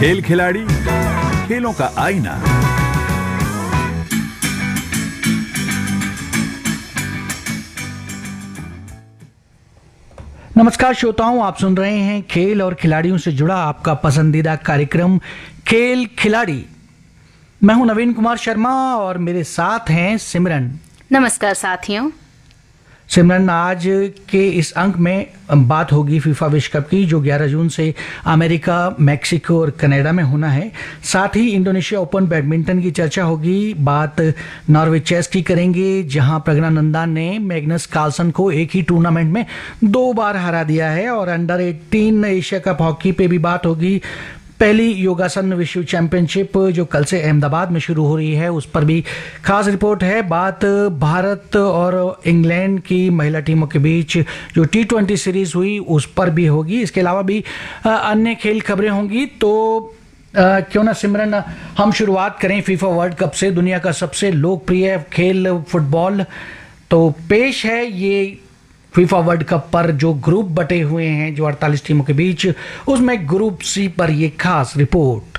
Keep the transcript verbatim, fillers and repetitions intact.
खेल खिलाड़ी, खेलों का आईना। नमस्कार श्रोताओं, आप सुन रहे हैं खेल और खिलाड़ियों से जुड़ा आपका पसंदीदा कार्यक्रम खेल खिलाड़ी। मैं हूं नवीन कुमार शर्मा और मेरे साथ हैं सिमरन। नमस्कार साथियों। सिमरन, आज के इस अंक में बात होगी फीफा विश्व कप की, जो ग्यारह जून से अमेरिका, मैक्सिको और कनाडा में होना है। साथ ही इंडोनेशिया ओपन बैडमिंटन की चर्चा होगी। बात नॉर्वे चेस की करेंगे, जहां प्रज्ञानंदा ने मैग्नस कार्लसन को एक ही टूर्नामेंट में दो बार हरा दिया है। और अंडर अठारह एशिया कप हॉकी पे भी बात होगी। पहली योगासन विश्व चैंपियनशिप जो कल से अहमदाबाद में शुरू हो रही है, उस पर भी खास रिपोर्ट है। बात भारत और इंग्लैंड की महिला टीमों के बीच जो टी ट्वेंटी सीरीज हुई, उस पर भी होगी। इसके अलावा भी अन्य खेल खबरें होंगी। तो आ, क्यों ना सिमरन, हम शुरुआत करें फीफा वर्ल्ड कप से। दुनिया का सबसे लोकप्रिय खेल फुटबॉल। तो पेश है ये फीफा वर्ल्ड कप पर जो ग्रुप बटे हुए हैं जो अड़तालीस टीमों के बीच, उसमें ग्रुप सी पर ये खास रिपोर्ट।